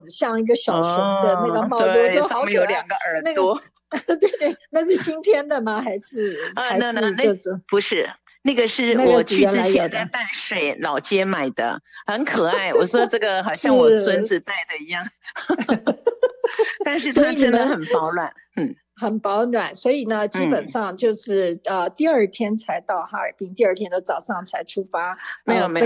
像一个小熊的那个帽子，我对， 说上好可爱。 面有两个耳那个朵。 对对，那是新添的吗？还是啊， 还是那就是不是，那个是那个是我去之原来有的？ 前在淡水老街买的，很可爱。我说这个好像我孙子是， 戴的一样，但是所它以你们真的很保暖。嗯很保暖，所以呢，基本嗯， 上就是第二天才到哈尔滨，第二天的早上才出发， 没有没有。